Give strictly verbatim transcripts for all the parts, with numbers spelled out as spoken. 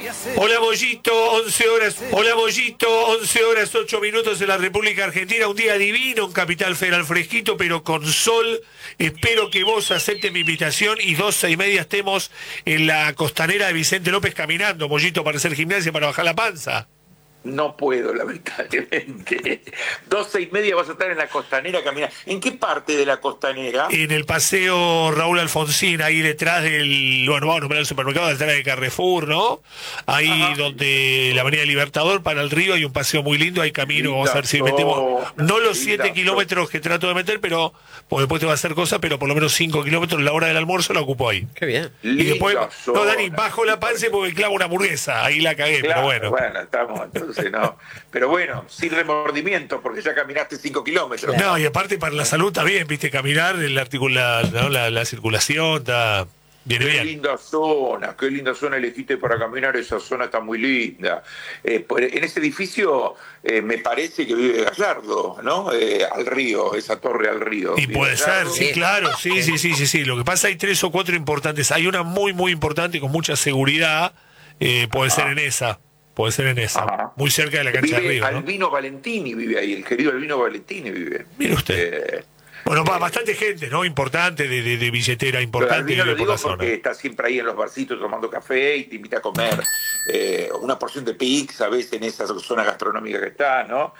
Hola Mollito, once horas. Hola Mollito, once horas, ocho minutos en la República Argentina. Un día divino en Capital Federal, fresquito, pero con sol. Espero que vos aceptes mi invitación y doce y media estemos en la costanera de Vicente López caminando, Mollito, para hacer gimnasia, para bajar la panza. No puedo, lamentablemente. Doce y media vas a estar en la costanera caminando. ¿En qué parte de la costanera? En el paseo Raúl Alfonsín, ahí detrás del, bueno, vamos a nombrar el supermercado, detrás de Carrefour, ¿no? Ahí Ajá. donde la Avenida Libertador para el río hay un paseo muy lindo, hay camino, linda vamos a ver si metemos, no los siete kilómetros que trato de meter, pero pues después te va a hacer cosas, pero por lo menos cinco kilómetros, la hora del almuerzo la ocupo ahí. Qué bien. Y después, no, Dani, bajo la panza porque clavo una hamburguesa, ahí la cagué, claro, pero bueno. Bueno, estamos entonces. No. Pero bueno, sin remordimiento, porque ya caminaste cinco kilómetros. No, y aparte para la salud está bien, viste, caminar, el articula, ¿no? la, la circulación está... Viene qué bien. linda zona, qué linda zona elegiste para caminar, esa zona está muy linda. Eh, en ese edificio eh, me parece que vive Gallardo, ¿no? Eh, al río, esa torre al río. Y puede Gallardo? ser, sí, claro, sí, sí, sí, sí, sí. Lo que pasa hay tres o cuatro importantes. Hay una muy, muy importante con mucha seguridad, eh, puede Ajá. ser en esa. Puede ser en esa, Ajá. muy cerca de la cancha vive de Río, ¿no? Albino Valentini vive ahí, el querido Albino Valentini vive. Mire usted. Eh, bueno, eh, bastante gente, ¿no? Importante, de, de, de billetera importante. Albino lo digo porque está siempre ahí en los barcitos tomando café y te invita a comer eh, una porción de pizza, a veces en esa zona gastronómica que está, ¿no?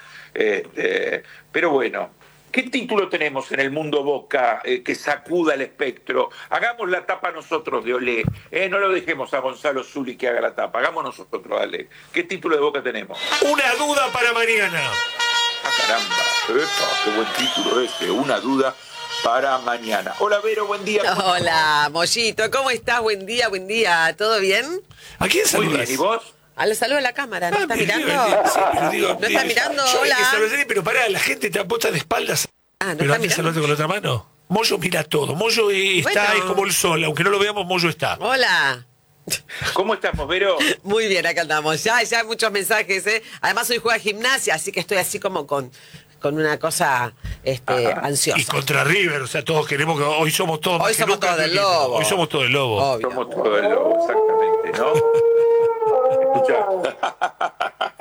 Eh, pero bueno. ¿Qué título tenemos en el mundo Boca eh, que sacuda el espectro? Hagamos la tapa nosotros de Olé. Eh, no lo dejemos a Gonzalo Zuli que haga la tapa. Hagamos nosotros, dale. ¿Qué título de Boca tenemos? Una duda para mañana. Ah, caramba. Epa, qué buen título ese. Una duda para mañana. Hola, Vero, buen día. Hola, Mollito. ¿Cómo estás? Buen día, buen día. ¿Todo bien? ¿A quién saludas? Muy bien, ¿y vos? A lo saludo a la cámara, ¿no ah, está mirando? Digo, sí, digo, ¿No está mirando? Yo Hola. Que pero pará, la gente te apuesta de espaldas. Ah, ¿no pero está antes saludate con la otra mano. Mollo mira todo. Mollo está, bueno. es como el sol. Aunque no lo veamos, Mollo está. Hola. ¿Cómo estamos, Vero? Muy bien, acá andamos. Ya, ya muchos mensajes, ¿eh? Además, hoy juega gimnasia, así que estoy así como con... con una cosa este, ansiosa. Y contra River, o sea, todos queremos que hoy somos todos hoy más somos que todos del Lobo. Hoy somos todos del Lobo. Obvio. Somos todos del Lobo, exactamente, ¿no? Escucha.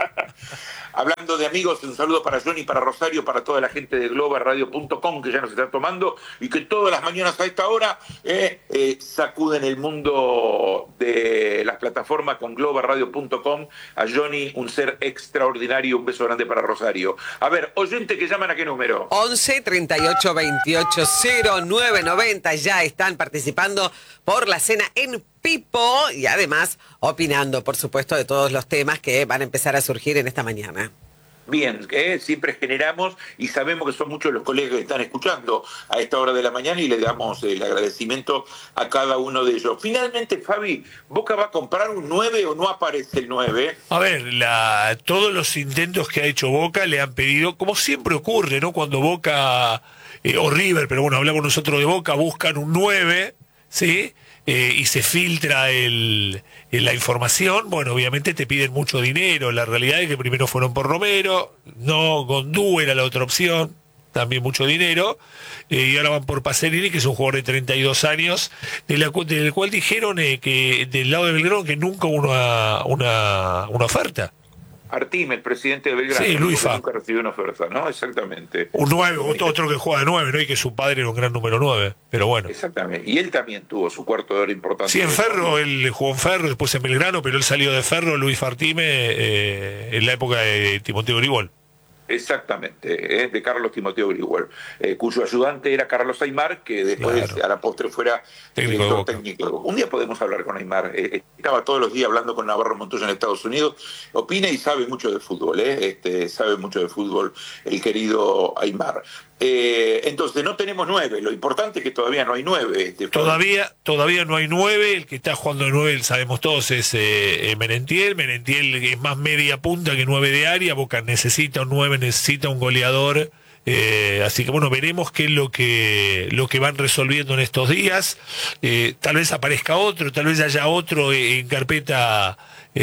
Hablando de amigos, un saludo para Johnny, para Rosario, para toda la gente de Global Radio punto com que ya nos está tomando y que todas las mañanas a esta hora eh, eh, sacuden el mundo de las plataformas con Global Radio punto com. A Johnny, un ser extraordinario, un beso grande para Rosario. A ver, oyente que llaman, ¿a qué número? once, treinta y ocho, veintiocho, cero nueve noventa. Ya están participando por la cena en Pipo y además opinando, por supuesto, de todos los temas que van a empezar a surgir en esta mañana. Bien, eh, siempre generamos y sabemos que son muchos los colegas que están escuchando a esta hora de la mañana y le damos el agradecimiento a cada uno de ellos. Finalmente, Fabi, ¿Boca va a comprar un nueve o no aparece el nueve? A ver, la, todos los intentos que ha hecho Boca le han pedido, como siempre ocurre, ¿no? Cuando Boca eh, o River, pero bueno, hablamos nosotros de Boca, buscan un nueve, ¿sí? Eh, y se filtra el, el, la información, bueno, obviamente te piden mucho dinero. La realidad es que primero fueron por Romero, no, Gondú era la otra opción, también mucho dinero, eh, y ahora van por Pacerini, que es un jugador de treinta y dos años, de la, del cual dijeron eh, que del lado de Belgrano que nunca hubo una, una, una oferta. Artime, el presidente de Belgrano, sí, Luifa. Nunca recibió una oferta, ¿no? Exactamente. Un nueve, otro, otro que juega de nueve, ¿no? Y que su padre era un gran número nueve, pero bueno. Exactamente, y él también tuvo su cuarto de hora importante. Sí, en Ferro, él jugó en Ferro, después en Belgrano, pero él salió de Ferro, Luis Artime, eh, en la época de Timoteo Gribol. Exactamente, ¿eh? de Carlos Timoteo Grigol, eh, cuyo ayudante era Carlos Aymar, que después claro. a la postre fuera técnico director técnico. Un día podemos hablar con Aymar, eh, estaba todos los días hablando con Navarro Montoya en Estados Unidos, opina y sabe mucho de fútbol, ¿eh? este, sabe mucho de fútbol el querido Aymar. Eh, entonces no tenemos nueve, lo importante es que todavía no hay nueve. Este, todavía todavía no hay nueve, el que está jugando de nueve, sabemos todos, es eh, Merentiel. Merentiel es más media punta que nueve de área, Boca necesita un nueve, necesita un goleador, eh, así que bueno, veremos qué es lo que, lo que van resolviendo en estos días. Eh, tal vez aparezca otro, tal vez haya otro en carpeta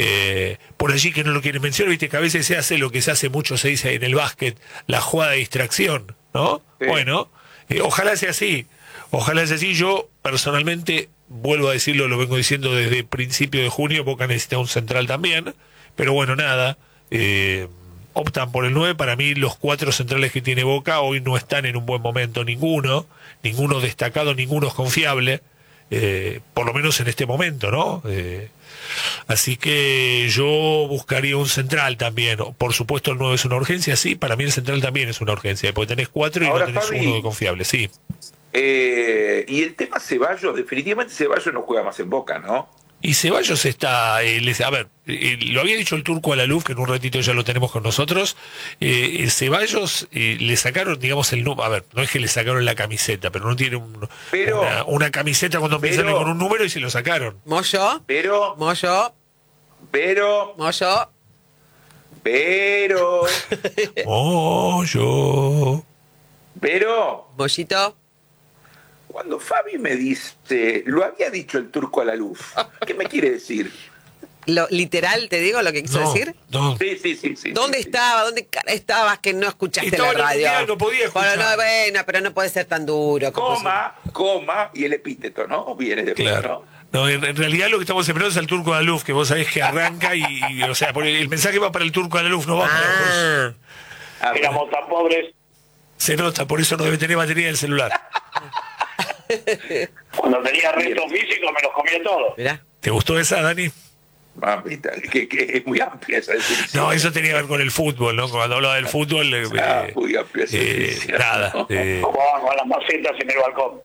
eh, por allí que no lo quieren mencionar, viste que a veces se hace lo que se hace mucho, se dice en el básquet, la jugada de distracción, ¿no? Sí. Bueno, eh, ojalá sea así, ojalá sea así. Yo personalmente vuelvo a decirlo, lo vengo diciendo desde principio de junio, Boca necesita un central también, pero bueno, nada, eh, optan por el nueve. Para mí los cuatro centrales que tiene Boca hoy no están en un buen momento, ninguno, ninguno destacado, ninguno es confiable, eh, por lo menos en este momento, ¿no? Eh, así que yo buscaría un central también. Por supuesto el nueve es una urgencia, sí, para mí el central también es una urgencia, porque tenés cuatro y Ahora, no tenés Fabi, uno de confiable, sí. Eh, y el tema Ceballos, definitivamente Ceballos no juega más en Boca, ¿no? Y Ceballos está, eh, les- a ver, eh, lo había dicho el turco Alaluf, que en un ratito ya lo tenemos con nosotros. eh, eh, Ceballos eh, le sacaron, digamos, el número, a ver, no es que le sacaron la camiseta, pero no tiene un- Pero- una, una camiseta cuando empiezan pero- con un número y se lo sacaron. Moyo, Pero, Moyo, pero, Moyo. pero, Oh, yo. pero, Mollito. cuando Fabi me dice, lo había dicho el turco a la luz, ¿qué me quiere decir? Lo, literal, te digo lo que quiso No, decir. no. Sí, sí, sí, sí. ¿Dónde sí, sí. estaba? ¿Dónde cara estabas que no escuchaste Estaba la en el radio? mundial, no podía escuchar. Bueno, no, bueno, pero no puede ser tan duro. como Coma, coma, y el epíteto, ¿no? Viene después, Claro. ¿no? No, en, en realidad lo que estamos esperando es al turco Alaluf, que vos sabés que arranca y, y, o sea, porque el mensaje va para el turco Alaluf, no va si- para vos. Ah, Ah, bueno. Éramos tan pobres. Se nota, por eso no debe tener batería el celular. Cuando tenía restos físicos me los comía todos. mirá. ¿Te gustó esa, Dani? Mamita, que, que es muy amplia esa definición. No, eso tenía que ver con el fútbol, ¿no? Cuando hablaba del fútbol, eh, Ah, eh, muy amplia esa eh, definición, nada. ¿no? eh, Jugaban con las macetas en el balcón.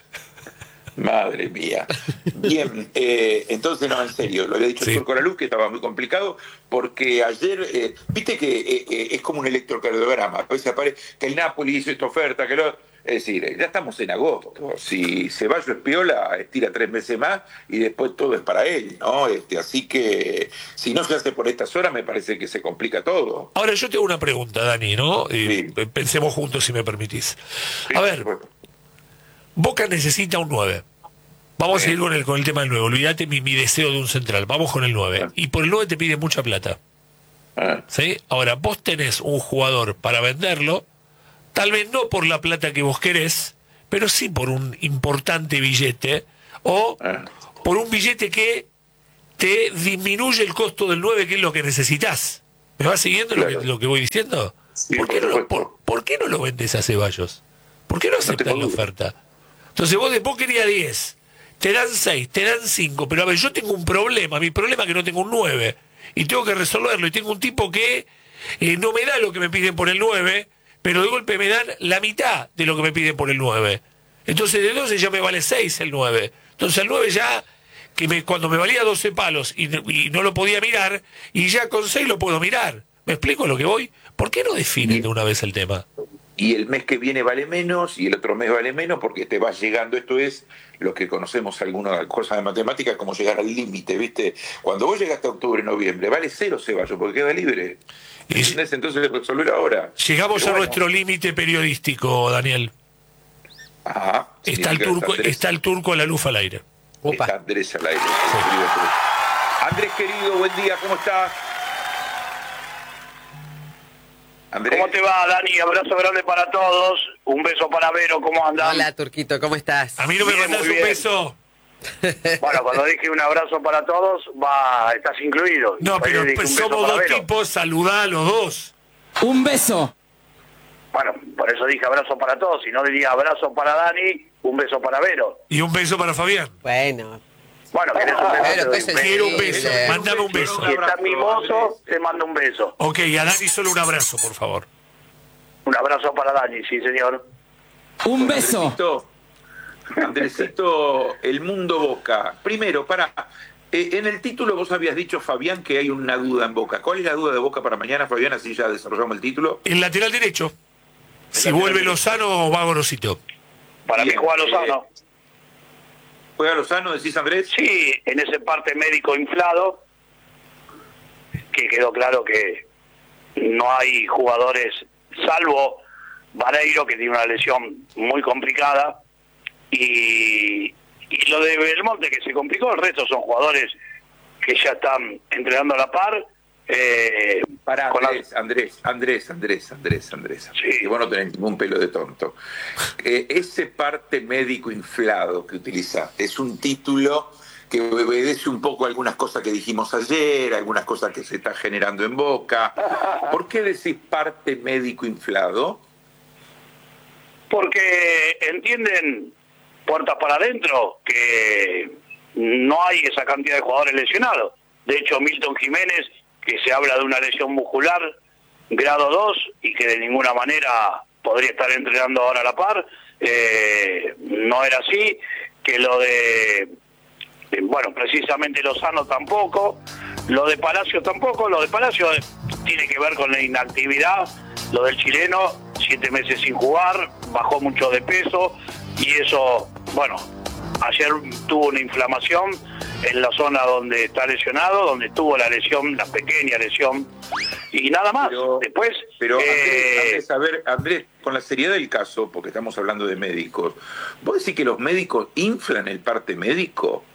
Madre mía. Bien, eh, entonces no, en serio, lo había dicho Sí. el turco a la luz, que estaba muy complicado, porque ayer, eh, viste que eh, eh, es como un electrocardiograma, a veces aparece que el Napoli hizo esta oferta, que lo... Es decir, ya estamos en agosto, si Ceballos es piola, estira tres meses más y después todo es para él, ¿no? Este, así que si no se hace por estas horas, me parece que se complica todo. Ahora yo tengo una pregunta, Dani, ¿no? Eh, Sí. Pensemos juntos si me permitís. Sí, A ver, bueno. Boca necesita un nueve. Vamos a seguir con el, con el tema del nueve. Olvídate mi, mi deseo de un central. Vamos con el nueve. Ah. Y por el nueve te piden mucha plata. Ah, ¿Sí? Ahora, vos tenés un jugador para venderlo, tal vez no por la plata que vos querés, pero sí por un importante billete, o ah. por un billete que te disminuye el costo del nueve, que es lo que necesitas. ¿Me vas siguiendo lo, Claro. que, lo que voy diciendo? Sí, ¿Por, qué por no lo, supuesto. por, por qué no lo vendes a Ceballos? ¿Por qué no aceptas tengo la duda. oferta? Entonces vos después querías diez, te dan seis, te dan cinco, pero a ver, yo tengo un problema, mi problema es que no tengo un nueve, y tengo que resolverlo, y tengo un tipo que eh, no me da lo que me piden por el nueve, pero de golpe me dan la mitad de lo que me piden por el nueve. Entonces de doce ya me vale seis el nueve. Entonces el nueve ya, que me, cuando me valía doce palos y, no- y no lo podía mirar, y ya con seis lo puedo mirar. ¿Me explico lo que voy? ¿Por qué no definen de una vez el tema? Y el mes que viene vale menos y el otro mes vale menos porque te vas llegando. Esto es lo que conocemos algunas cosas de matemáticas como llegar al límite, ¿viste? Cuando vos llegaste a octubre, noviembre, vale cero Ceballos porque queda libre. Y- ¿Entendés? Entonces resolver ahora. Llegamos Pero a bueno. nuestro límite periodístico, Daniel. Ajá. Está el Significa turco, Andrés. está el turco a la luz al aire. Upa. Está Andrés al aire. Querido Andrés. Andrés, querido, buen día, ¿cómo estás? Andrés. ¿Cómo te va, Dani? Abrazo grande para todos. Un beso para Vero, ¿cómo andan? Hola, Turquito, ¿cómo estás? A mí no me Bien, mandás muy un bien. beso. Bueno, cuando dije un abrazo para todos, va, estás incluido. No, Y pero dije pues un beso somos para dos Vero. tipos, saludá a los dos. Un beso. Bueno, por eso dije abrazo para todos. Si no diría abrazo para Dani, un beso para Vero. Y un beso para Fabián. Bueno, Bueno, ¿querés un beso? Pero, Te doy pues, un beso. Quiero un beso. Sí. Mándame un beso. Si está mimoso, te mando un beso. Ok, a Dani solo un abrazo, por favor. Un abrazo para Dani, sí, señor. Un beso. Andresito, Andresito, el mundo Boca. Primero, para, eh, en el título vos habías dicho, Fabián, que hay una duda en Boca. ¿Cuál es la duda de Boca para mañana, Fabián? Así ya desarrollamos el título. El lateral derecho. Si lateral vuelve derecho. Lozano, va Gorosito. Para Bien, mí juega Lozano. eh, ¿Juega Lozano, decís, Andrés? Sí, en ese parte médico inflado, que quedó claro que no hay jugadores, salvo Vareiro, que tiene una lesión muy complicada, y, y lo de Belmonte, que se complicó. El resto son jugadores que ya están entrenando a la par Eh, Para con la- Andrés, Andrés, Andrés, Andrés, Andrés, Andrés. Sí. Y vos no tenés ningún pelo de tonto. Eh, ese parte médico inflado que utilizaste es un título que obedece un poco a algunas cosas que dijimos ayer, algunas cosas que se están generando en Boca. ¿Por qué decís parte médico inflado? Porque entienden, puertas para adentro, que no hay esa cantidad de jugadores lesionados. De hecho, Milton Jiménez, que se habla de una lesión muscular, grado dos, y que de ninguna manera podría estar entrenando ahora a la par, eh, no era así, que lo de, eh, bueno, precisamente Lozano tampoco, lo de Palacio tampoco, lo de Palacio tiene que ver con la inactividad, lo del chileno, siete meses sin jugar, bajó mucho de peso, y eso, bueno, ayer tuvo una inflamación en la zona donde está lesionado, donde tuvo la lesión, la pequeña lesión, y nada más. Pero, Después, pero Andrés, eh, Andrés, a ver, Andrés, con la seriedad del caso, porque estamos hablando de médicos, ¿vos decís que los médicos inflan el parte médico?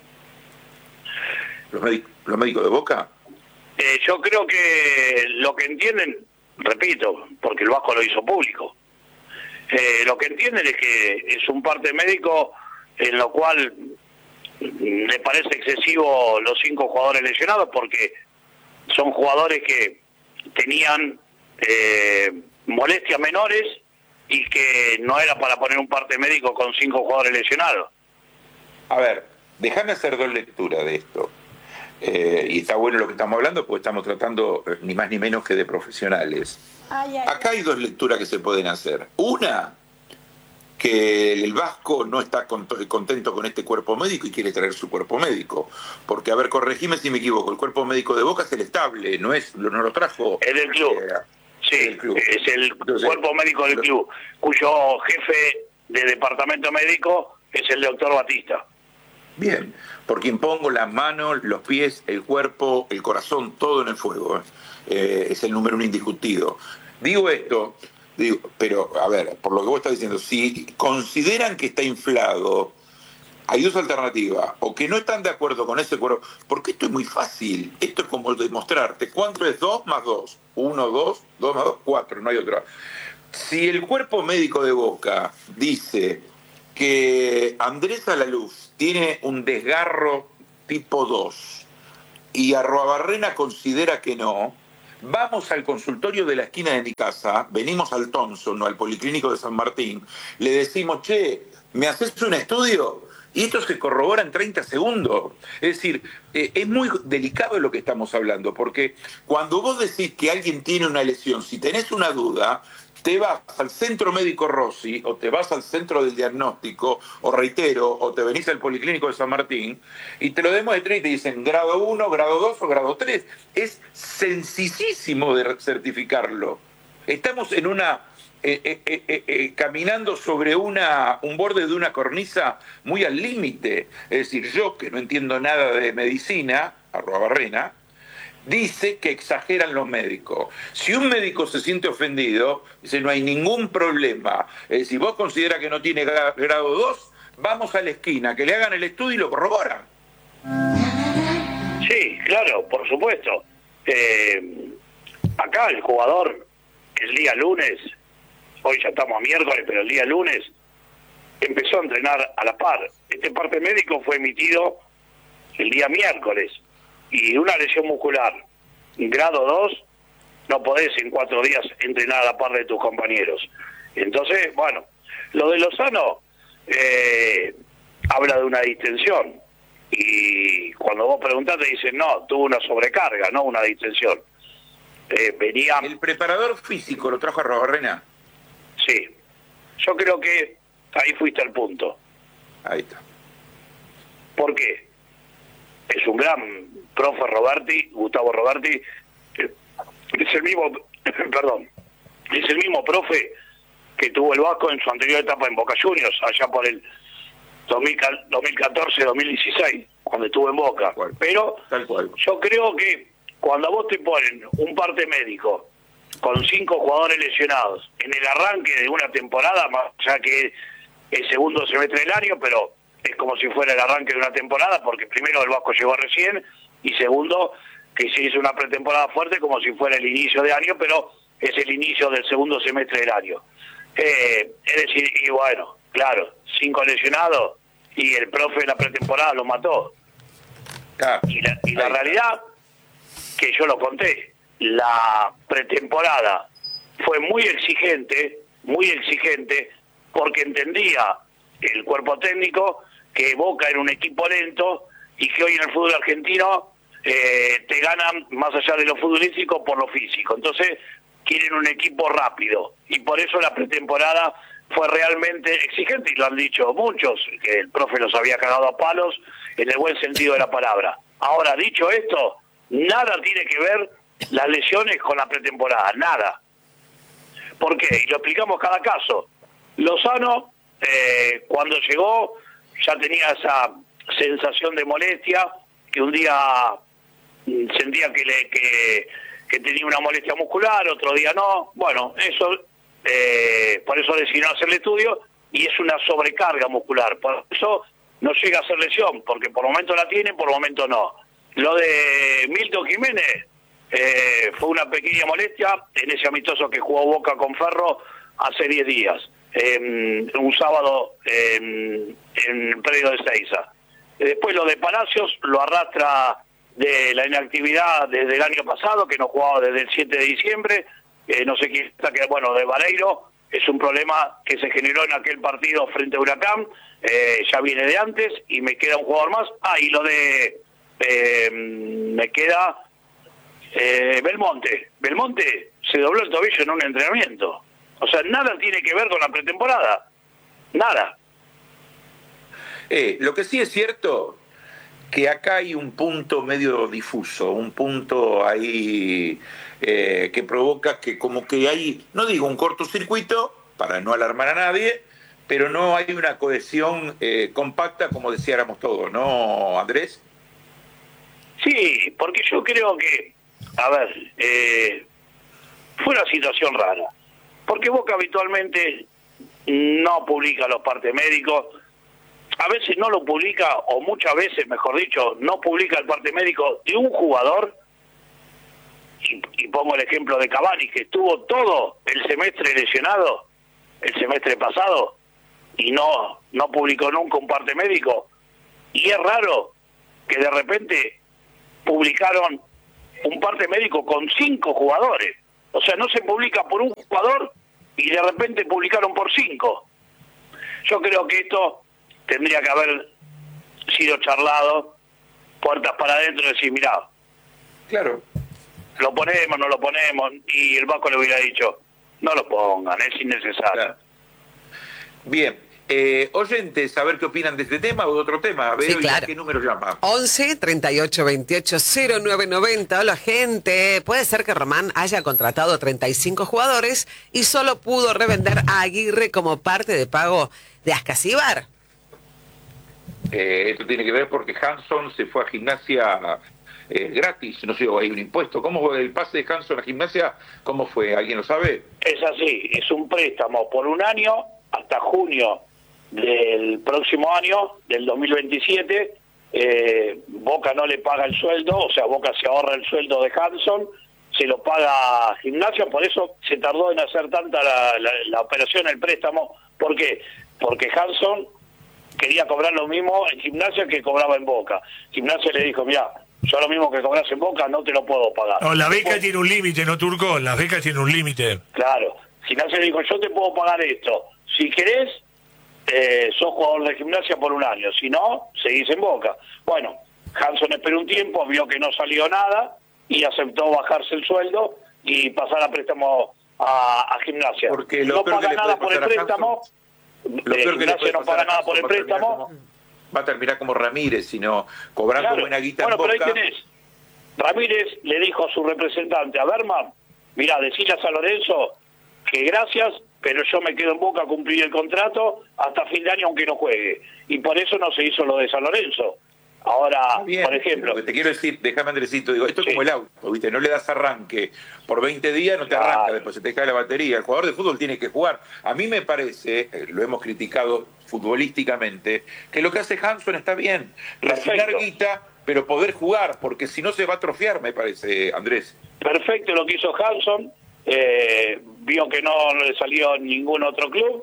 ¿Los, médicos, los médicos de Boca? eh, yo creo que lo que entienden, repito, porque el Vasco lo hizo público, eh, lo que entienden es que es un parte médico en lo cual me parece excesivo los cinco jugadores lesionados, porque son jugadores que tenían eh, molestias menores y que no era para poner un parte médico con cinco jugadores lesionados. A ver, déjame hacer dos lecturas de esto. Eh, y está bueno lo que estamos hablando, porque estamos tratando eh, ni más ni menos que de profesionales. Ay, ay, Acá hay dos lecturas que se pueden hacer. Una, que el Vasco no está contento con este cuerpo médico y quiere traer su cuerpo médico. Porque, a ver, corregime si me equivoco, el cuerpo médico de Boca es el estable, no es no lo trajo. Es del club. Eh, Sí, del club. es el Entonces, cuerpo médico del lo- club, cuyo jefe de departamento médico es el doctor Batista. Bien, por quien pongo las manos, los pies, el cuerpo, el corazón, todo en el fuego. ¿eh? Eh, es el número uno indiscutido. Digo esto, digo, pero a ver, por lo que vos estás diciendo, si consideran que está inflado, hay dos alternativas, o que no están de acuerdo con ese cuerpo, porque esto es muy fácil, esto es como demostrarte, ¿cuánto es dos más dos? Uno, dos, dos más dos, cuatro, no hay otra. Si el cuerpo médico de Boca dice que Andrés Alaluz tiene un desgarro tipo dos y Arruabarrena considera que no, vamos al consultorio de la esquina de mi casa, venimos al Thompson o al Policlínico de San Martín, le decimos, che, ¿me haces un estudio? Y esto se corrobora en treinta segundos. Es decir, eh, es muy delicado lo que estamos hablando, porque cuando vos decís que alguien tiene una lesión, si tenés una duda, te vas al centro médico Rossi, o te vas al centro del diagnóstico, o reitero, o te venís al Policlínico de San Martín, y te lo demuestran y te dicen grado uno, grado dos o grado tres. Es sencillísimo de certificarlo. Estamos en una... Eh, eh, eh, eh, caminando sobre una, un borde de una cornisa muy al límite. Es decir, yo, que no entiendo nada de medicina, Arruabarrena, dice que exageran los médicos. Si un médico se siente ofendido, dice, no hay ningún problema. Eh, si vos consideras que no tiene gra- grado dos, vamos a la esquina, que le hagan el estudio y lo corroboran. Sí, claro, por supuesto. Eh, acá el jugador, el día lunes, hoy ya estamos a miércoles, pero el día lunes empezó a entrenar a la par. Este parte médico fue emitido el día miércoles, y una lesión muscular grado dos, no podés en cuatro días entrenar a la par de tus compañeros. Entonces, bueno, lo de Lozano eh, habla de una distensión, y cuando vos preguntás te dicen, no, tuvo una sobrecarga, no una distensión. Eh, venía... El preparador físico lo trajo a Arruabarrena. Sí, yo creo que ahí fuiste al punto. Ahí está. ¿Por qué? Es un gran profe Roberti, Gustavo Roberti, eh, es el mismo, perdón, es el mismo profe que tuvo el Vasco en su anterior etapa en Boca Juniors, allá por el dos mil catorce dos mil dieciséis, cuando estuvo en Boca. Tal cual. Pero Tal cual. yo creo que cuando a vos te ponen un parte médico con cinco jugadores lesionados en el arranque de una temporada, más ya que el segundo semestre del año, pero es como si fuera el arranque de una temporada, porque primero el Vasco llegó recién, y segundo, que se hizo una pretemporada fuerte como si fuera el inicio de año, pero es el inicio del segundo semestre del año. Eh, es decir, y bueno, claro, cinco lesionados y el profe de la pretemporada lo mató. Ah, Y la, y la realidad, que yo lo conté, la pretemporada fue muy exigente, muy exigente, porque entendía el cuerpo técnico que Boca era un equipo lento y que hoy en el fútbol argentino eh, te ganan más allá de lo futbolístico por lo físico. Entonces quieren un equipo rápido y por eso la pretemporada fue realmente exigente y lo han dicho muchos, que el profe los había cagado a palos en el buen sentido de la palabra. Ahora, dicho esto, nada tiene que ver las lesiones con la pretemporada, nada. ¿Por qué? Y lo explicamos cada caso. Lozano, eh, cuando llegó, ya tenía esa sensación de molestia, que un día sentía que, le, que, que tenía una molestia muscular, otro día no. Bueno, eso, eh, por eso decidió hacer el estudio, y es una sobrecarga muscular. Por eso no llega a ser lesión, porque por momento la tiene, por momento no. Lo de Milton Jiménez eh, fue una pequeña molestia en ese amistoso que jugó Boca con Ferro hace diez días, eh, un sábado eh, en el predio de Ezeiza. Después lo de Palacios lo arrastra de la inactividad desde el año pasado, que no jugaba desde el siete de diciembre, eh, no sé quién está, que bueno, de Vareiro, es un problema que se generó en aquel partido frente a Huracán, eh, ya viene de antes, y me queda un jugador más. Ah, y lo de, eh, me queda eh, Belmonte. Belmonte se dobló el tobillo en un entrenamiento. O sea, nada tiene que ver con la pretemporada. Nada. Eh, lo que sí es cierto, que acá hay un punto medio difuso, un punto ahí eh, que provoca que como que hay, no digo un cortocircuito, para no alarmar a nadie, pero no hay una cohesión eh, compacta como deseáramos todos, ¿no, Andrés? Sí, porque yo creo que, a ver, eh, fue una situación rara. Porque Boca habitualmente no publica los partes médicos, a veces no lo publica, o muchas veces, mejor dicho, no publica el parte médico de un jugador, y, y pongo el ejemplo de Cavani, que estuvo todo el semestre lesionado, el semestre pasado, y no, no publicó nunca un parte médico. Y es raro que de repente publicaron un parte médico con cinco jugadores. O sea, no se publica por un jugador y de repente publicaron por cinco. Yo creo que esto tendría que haber sido charlado, puertas para adentro, y decir, mirá, claro, lo ponemos, no lo ponemos, y el Vasco le hubiera dicho, no lo pongan, es innecesario. claro. Bien, eh, oyentes, a ver qué opinan de este tema o de otro tema. A ver, Sí, claro. ¿qué número llama? once, treinta y ocho, veintiocho, cero nueve noventa. Hola, gente. Puede ser que Román haya contratado treinta y cinco jugadores y solo pudo revender a Aguirre como parte de pago de Ascasíbar. Eh, esto tiene que ver porque Hanson se fue a Gimnasia eh, gratis, no sé, o hay un impuesto. ¿Cómo fue el pase de Hanson a Gimnasia? ¿Cómo fue? ¿Alguien lo sabe? Es así, es un préstamo por un año hasta junio del próximo año, del dos mil veintisiete. eh, Boca no le paga el sueldo, o sea, Boca se ahorra el sueldo de Hanson, se lo paga Gimnasia, por eso se tardó en hacer tanta la, la, la operación, el préstamo. ¿Por qué? Porque Hanson quería cobrar lo mismo en Gimnasia que cobraba en Boca. Gimnasia le dijo, mira, yo lo mismo que cobras en Boca no te lo puedo pagar. No, la beca Después, tiene un límite, ¿no, Turco? La beca tiene un límite. claro, Gimnasia le dijo, yo te puedo pagar esto. Si querés, eh, sos jugador de Gimnasia por un año. Si no, seguís en Boca. Bueno, Hanson esperó un tiempo, vio que no salió nada y aceptó bajarse el sueldo y pasar a préstamo a, a Gimnasia. Porque lo no peor que paga le nada puede por el pasar a préstamo. Lo eh, peor que le Gimnasia puede no pasar paga a nada por el Hanson va a terminar préstamo. como- va a terminar como Ramírez, sino cobrando Claro. buena guita Bueno, en pero Boca. ahí tenés. Ramírez le dijo a su representante, a Berman, mirá, decile a San Lorenzo que gracias, pero yo me quedo en Boca a cumplir el contrato hasta fin de año aunque no juegue. Y por eso no se hizo lo de San Lorenzo. Ahora, Está bien, por ejemplo... lo que te quiero decir, déjame Andresito, digo, esto es Sí. como el auto, ¿viste? No le das arranque por veinte días, no te Claro. arranca, después se te cae la batería. El jugador de fútbol tiene que jugar. A mí me parece, eh, lo hemos criticado futbolísticamente, que lo que hace Hanson está bien. Recibir Perfecto. guita, pero poder jugar, porque si no se va a atrofiar, me parece, Andrés. Perfecto lo que hizo Hanson, eh, vio que no le salió ningún otro club,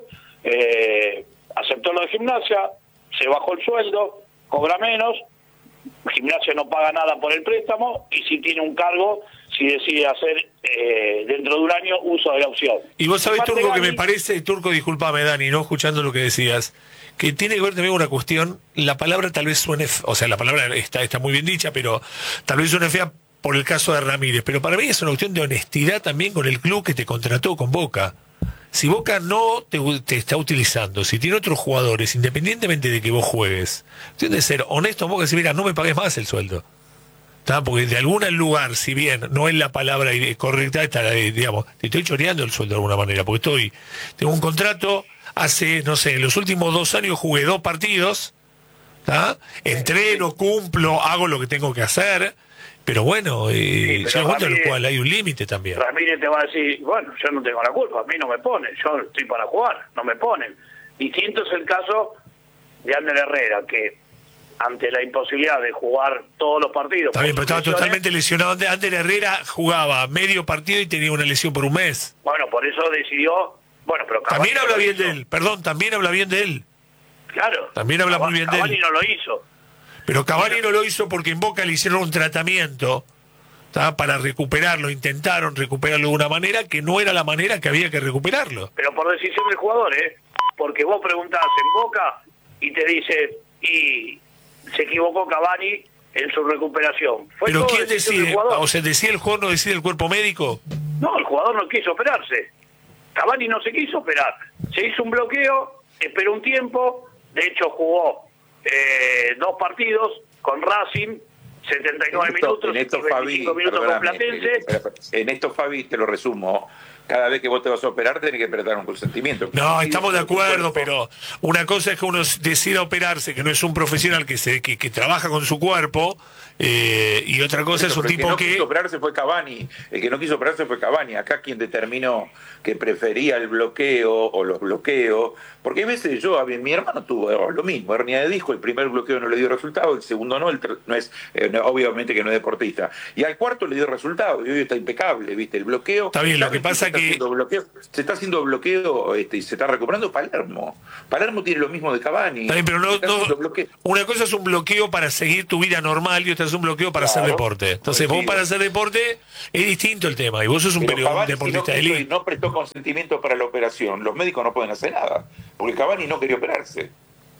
eh, aceptó lo de Gimnasia, se bajó el sueldo, cobra menos, Gimnasia no paga nada por el préstamo y si tiene un cargo, si decide hacer eh, dentro de un año uso de la opción. Y vos sabés, Turco, que me Martegani- parece, Turco, disculpame, Dani, no escuchando lo que decías, que tiene que ver también una cuestión, la palabra tal vez suene, f- o sea, la palabra está, está muy bien dicha, pero tal vez suene fea por el caso de Ramírez, pero para mí es una cuestión de honestidad también con el club que te contrató, con Boca. Si Boca no te, te está utilizando, si tiene otros jugadores, independientemente de que vos juegues, tiene que ser honesto en Boca y decir, mira, no me pagues más el sueldo. ¿Tá? Porque de algún lugar, si bien no es la palabra correcta, está, eh, digamos, te estoy choreando el sueldo de alguna manera, porque estoy, tengo un contrato, hace, no sé, en los últimos dos años jugué dos partidos, ¿tá? Entreno, cumplo, hago lo que tengo que hacer, pero bueno, eh, Sí, pero llega un momento en el Ramírez- cual hay un límite también. Ramírez te va a decir, bueno, yo no tengo la culpa, a mí no me ponen, yo estoy para jugar, no me ponen. Distinto es el caso de Ander Herrera, que ante la imposibilidad de jugar todos los partidos... Está bien, pero por estaba lesiones, totalmente lesionado. Ander Ander Herrera jugaba medio partido y tenía una lesión por un mes. Bueno, por eso decidió... Bueno, pero Cavani También no habla lo bien hizo. de él, perdón, también habla bien de él. Claro. También habla muy Cavani- bien de él. Cavani no lo hizo. Pero Cavani no lo hizo porque en Boca le hicieron un tratamiento, ¿tá? Para recuperarlo, intentaron recuperarlo de una manera que no era la manera que había que recuperarlo. Pero por decisión del jugador, ¿eh? Porque vos preguntás en Boca y te dice, y se equivocó Cavani en su recuperación. ¿Fue Pero todo ¿quién decisión del decide? jugador? O sea, ¿decide el jugador, no decide el cuerpo médico? No, el jugador no quiso operarse. Cavani no se quiso operar. Se hizo un bloqueo, esperó un tiempo, de hecho jugó eh, dos partidos con Racing, setenta y nueve En esto, minutos, en esto, y Fabi, veinticinco minutos con perdóname, Platense. en esto, Fabi, te lo resumo. Cada vez que vos te vas a operar, tenés que prestar un consentimiento. No, Sí, estamos de tu acuerdo, cuerpo. pero una cosa es que uno decida operarse, que no es un profesional que se que, que trabaja con su cuerpo, eh, y otra cosa es un Pero el tipo que no que... quiso operarse fue Cavani. El que no quiso operarse fue Cavani. Acá quien determinó que prefería el bloqueo o los bloqueos. Porque a veces yo, a mí, mi hermano tuvo lo mismo, hernia de disco, el primer bloqueo no le dio resultado, el segundo no, el ter- no es, eh, no, obviamente que no es deportista. Y al cuarto le dio resultado, y hoy está impecable, ¿viste? El bloqueo. Está bien, lo que pasa se está que- haciendo bloqueo, se está haciendo bloqueo este, y se está recuperando Palermo. Palermo tiene lo mismo de Cavani. Está bien, pero no, Se está haciendo no- bloqueo. una cosa es un bloqueo para seguir tu vida normal y otra es un bloqueo para hacer Claro, deporte. Entonces, vos coincido. para hacer deporte es distinto el tema, y vos sos un Pero periodista Cavani, si deportista no, de quiso y elite. no prestó consentimiento para la operación, los médicos no pueden hacer nada, porque Cavani no quería operarse.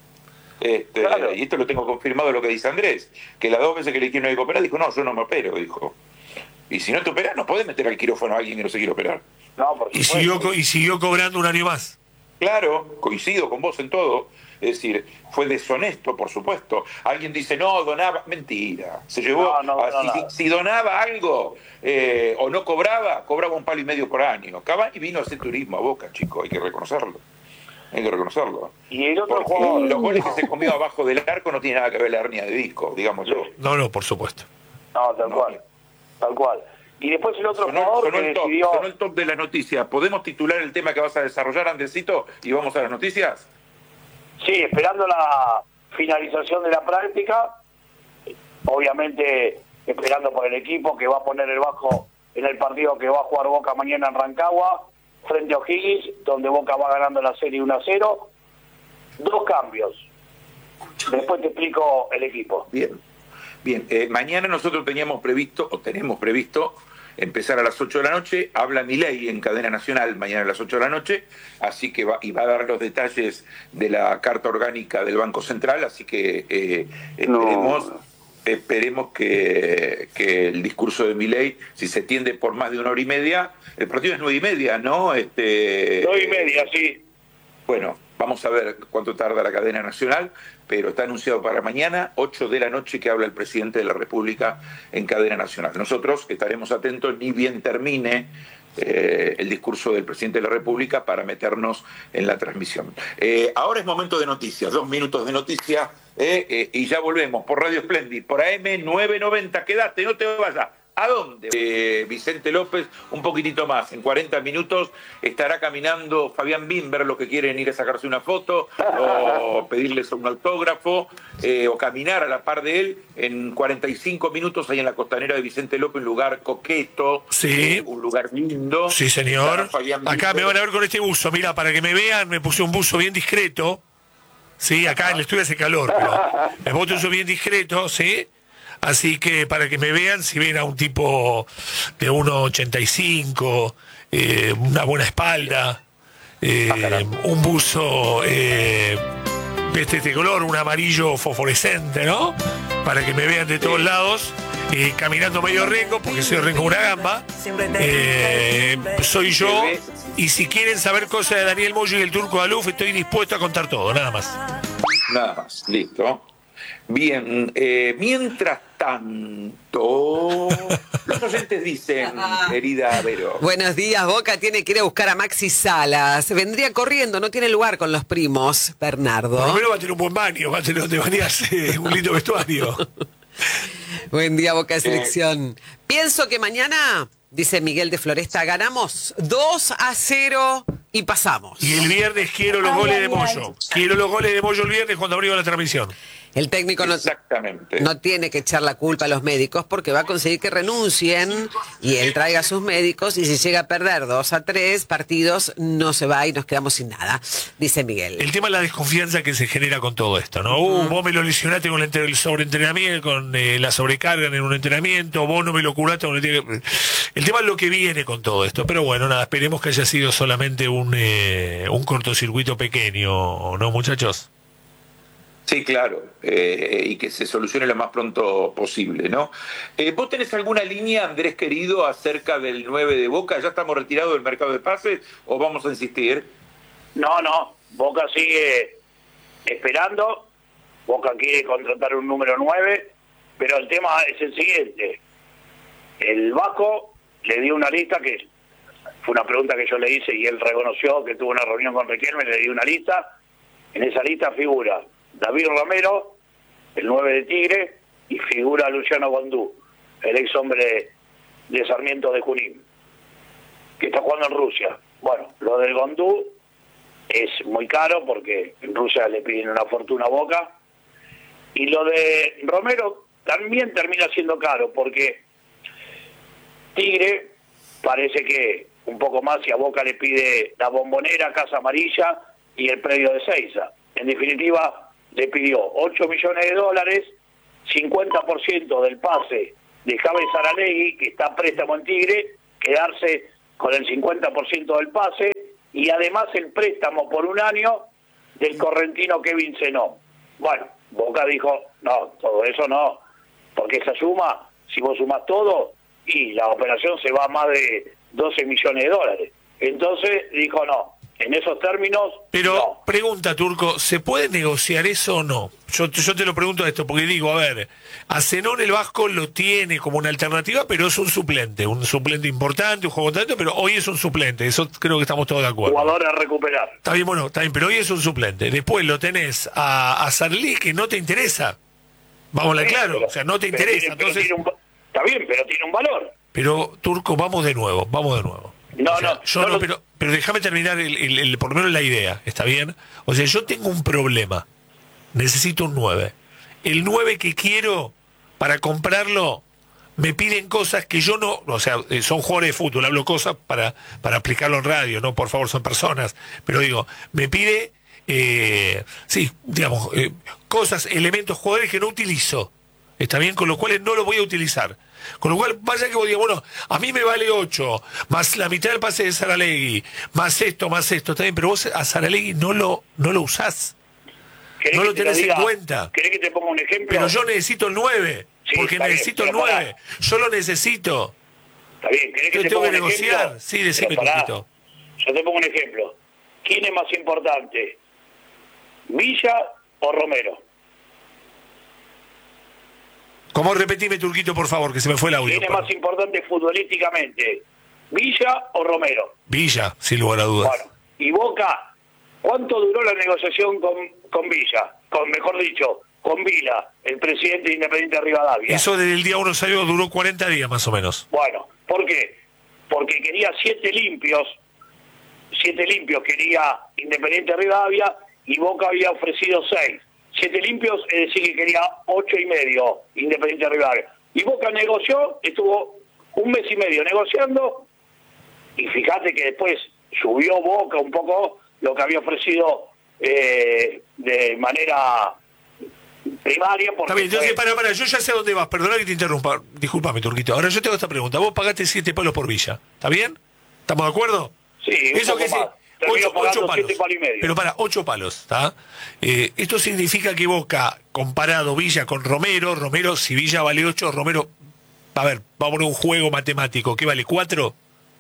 Este, Claro. Y esto lo tengo confirmado lo que dice Andrés, que las dos veces que le quiero operar, dijo, no, yo no me opero, dijo. Y si no te operas, no podés meter al quirófano a alguien que no se quiere operar. No, por Y supuesto. siguió, co- y siguió cobrando un año más. Claro, coincido con vos en todo. Es decir, fue deshonesto, por supuesto. Alguien dice, no, donaba. Mentira. Se llevó. No, no, a- no, si, nada. si- si donaba algo eh, o no cobraba, cobraba un palo y medio por año. Cavani vino a hacer turismo a Boca, chico, hay que reconocerlo. Hay que reconocerlo. Y el otro Porque jugador... los goles que se comió abajo del arco no tiene nada que ver la hernia de disco, digámoslo. No, no, por supuesto. No, tal No. cual. Tal cual. Y después el otro Sonó, jugador sonó que el top, decidió... sonó el top de la noticia. ¿Podemos titular el tema que vas a desarrollar, Andresito? Y vamos a las noticias. Sí, esperando la finalización de la práctica, obviamente esperando por el equipo que va a poner el bajo en el partido que va a jugar Boca mañana en Rancagua, frente a O'Higgins, donde Boca va ganando la serie uno a cero. Dos cambios. Después te explico el equipo. Bien, bien. Eh, mañana nosotros teníamos previsto, o tenemos previsto, empezar a las ocho de la noche. Habla Milei en cadena nacional mañana a las ocho de la noche, así que va, y va a dar los detalles de la carta orgánica del Banco Central, así que eh, esperemos, No. esperemos que, que el discurso de Milei, si se tiende por más de una hora y media, el partido es nueve y media, ¿no? Este, Dos y media, sí. Bueno, vamos a ver cuánto tarda la cadena nacional, pero está anunciado para mañana, ocho de la noche, que habla el presidente de la República en cadena nacional. Nosotros estaremos atentos, ni bien termine eh, el discurso del presidente de la República, para meternos en la transmisión. Eh, ahora es momento de noticias, dos minutos de noticias, eh, eh, y ya volvemos por Radio Splendid, por A M nueve noventa. Quédate, no te vayas. ¿A dónde? Eh, Vicente López, un poquitito más. En cuarenta minutos estará caminando Fabián Bimber, los que quieren ir a sacarse una foto o pedirles un autógrafo eh, o caminar a la par de él. En cuarenta y cinco minutos ahí en la costanera de Vicente López, un lugar coqueto, Sí. eh, un lugar lindo. Sí, señor. Acá me van a ver con este buzo. Mira, para que me vean, me puse un buzo bien discreto. Sí, acá en el estudio hace calor, pero me puse un buzo bien discreto, ¿sí? Así que para que me vean, si ven a un tipo de uno ochenta y cinco, eh, una buena espalda, eh, un buzo eh, de este, este color, un amarillo fosforescente, ¿no? Para que me vean de todos lados, eh, caminando medio rengo, porque soy rengo una gamba. Eh, soy yo, y si quieren saber cosas de Daniel Moyo y el Turco Aluf, estoy dispuesto a contar todo, nada más. Nada más, listo. Bien, eh, mientras tanto, los oyentes dicen, querida Vero. Buenos días, Boca tiene que ir a buscar a Maxi Salas. Vendría corriendo, no tiene lugar con los primos, Bernardo. Por lo menos va a tener un buen baño, va a tener donde bañarse, un lindo vestuario. Buen día, Boca de Selección. Pienso que mañana, dice Miguel de Floresta, ganamos dos a cero y pasamos. Y el viernes quiero los Ay, goles ay, de ay. Moyo. Quiero los goles de Moyo el viernes cuando abrimos la transmisión. El técnico no, Exactamente. no tiene que echar la culpa a los médicos porque va a conseguir que renuncien y él traiga a sus médicos, y si llega a perder dos a tres partidos no se va y nos quedamos sin nada, dice Miguel. El tema es la desconfianza que se genera con todo esto, ¿no? Uh, vos me lo lesionaste con el, entre- el sobreentrenamiento, con eh, la sobrecarga en un entrenamiento, vos no me lo curaste con el... El tema es lo que viene con todo esto, pero bueno, nada, esperemos que haya sido solamente un, eh, un cortocircuito pequeño, ¿no, muchachos? Sí, claro, eh, y que se solucione lo más pronto posible, ¿no? Eh, ¿Vos tenés alguna línea, Andrés querido, acerca del nueve de Boca? ¿Ya estamos retirados del mercado de pases o vamos a insistir? No, no, Boca sigue esperando, Boca quiere contratar un número nueve, pero el tema es el siguiente. El Vasco le dio una lista que fue una pregunta que yo le hice y él reconoció que tuvo una reunión con Riquelme, le dio una lista. En esa lista figura David Romero, el nueve de Tigre, y figura Luciano Gondú, el ex hombre de Sarmiento de Junín, que está jugando en Rusia. Bueno, lo del Gondú es muy caro porque en Rusia le piden una fortuna a Boca, y lo de Romero también termina siendo caro porque Tigre parece que un poco más, y a Boca le pide la Bombonera, Casa Amarilla y el predio de Seiza. En definitiva, le pidió ocho millones de dólares, cincuenta por ciento del pase de Javi Saralegui, que está a préstamo en Tigre, quedarse con el cincuenta por ciento del pase, y además el préstamo por un año del correntino Kevin Zenón. Bueno, Boca dijo, no, todo eso no, porque esa suma, si vos sumás todo, y la operación se va a más de doce millones de dólares. Entonces dijo, no, en esos términos, Pero, no. pregunta, Turco, ¿se puede negociar eso o no? Yo, yo te lo pregunto esto, porque digo, a ver, a Zenón el Vasco lo tiene como una alternativa, pero es un suplente, un suplente importante, un juego talento, pero hoy es un suplente, eso creo que estamos todos de acuerdo. Jugador a recuperar. Está bien, bueno, está bien, pero hoy es un suplente. Después lo tenés a, a Sarli, que no te interesa. Vámonos Sí, claro, pero- o sea, no te pero interesa. tiene- pero Entonces, tiene un va- está bien, pero tiene un valor. pero, Turco, vamos de nuevo, vamos de nuevo. No, O sea, no, yo no no, lo- pero, pero déjame terminar el, el- el- por lo menos la idea, ¿está bien? O sea, yo tengo un problema. Necesito un nueve. El nueve que quiero para comprarlo me piden cosas que yo no, o sea, eh, son jugadores de fútbol, hablo cosas para, para aplicarlo en radio, no, por favor, son personas, pero digo, me pide, eh, sí, digamos, eh, cosas, elementos, jugadores que no utilizo, está bien, con los cuales no los voy a utilizar. Con lo cual, vaya que vos digas, bueno, a mí me vale ocho, más la mitad del pase de Saralegui, más esto, más esto, está bien, pero vos a Saralegui no lo, no lo usás, ¿Querés no que lo te tenés en diga? cuenta. ¿Querés que te ponga un ejemplo? Pero yo necesito el nueve, Sí, porque está bien, necesito el pero pará. nueve, yo lo necesito. Está bien, ¿querés que Yo te tengo ponga que un negociar, ejemplo? sí, decime, Pero pará, Turquito. yo te pongo un ejemplo. ¿Quién es más importante? ¿Villa o Romero? ¿Cómo repetime, Turquito, por favor, que se me fue el audio? ¿Quién es perdón. más importante futbolísticamente? ¿Villa o Romero? Villa, sin lugar a dudas. Bueno, y Boca, ¿cuánto duró la negociación con, con Villa? Con, mejor dicho, con Vila, el presidente de Independiente Rivadavia. Eso desde el día uno salió, duró cuarenta días más o menos. Bueno, ¿por qué? Porque quería siete limpios, siete limpios quería Independiente Rivadavia y Boca había ofrecido seis. Siete limpios, es decir, que quería ocho y medio Independiente Rivadavia. Y Boca negoció, estuvo un mes y medio negociando, y fíjate que después subió Boca un poco lo que había ofrecido eh, de manera primaria. Porque Está bien, entonces, fue... para, para, yo ya sé a dónde vas, perdona que te interrumpa, discúlpame, Turquito. Ahora yo te hago esta pregunta, vos pagaste siete palos por Villa, ¿está bien? ¿Estamos de acuerdo? Sí, un Eso poco que más. sí. Terminó Ocho, pagando ocho palos. siete palos y medio. Pero para, ocho palos, ¿está? Eh, esto significa que Boca, comparado Villa con Romero, Romero, si Villa vale ocho, Romero, a ver, vamos a poner un juego matemático, ¿qué vale? ¿cuatro?